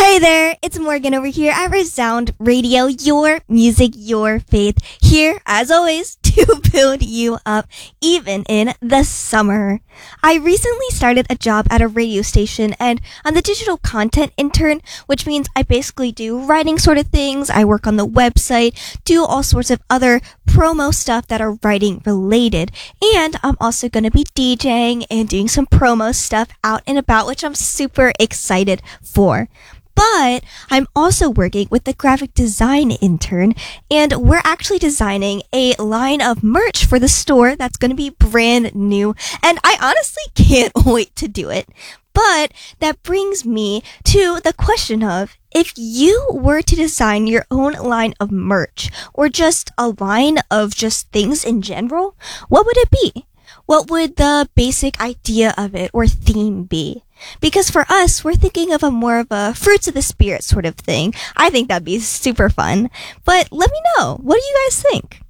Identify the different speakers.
Speaker 1: Hey there, it's Morgan over here at Resound Radio, your music, your faith, here as always to build you up even in the summer. I recently started a job at a radio station and I'm the digital content intern, which means I basically do writing sort of things. I work on the website, do all sorts of other promo stuff that are writing related, and I'm also going to be DJing and doing some promo stuff out and about, which I'm super excited for. But I'm also working with the graphic design intern, and we're actually designing a line of merch for the store that's going to be brand new, and I honestly can't wait to do it. But that brings me to the question of, if you were to design your own line of merch, or just a line of just things in general, what would it be? What would the basic idea of it or theme be? Because for us, we're thinking of more of a fruits of the spirit sort of thing. I think that'd be super fun. But let me know. What do you guys think?